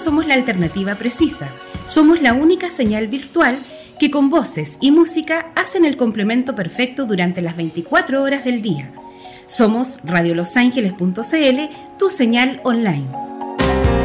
somos la alternativa precisa. Somos la única señal virtual que con voces y música hacen el complemento perfecto durante las 24 horas del día. Somos radiolosangeles.cl, tu señal online.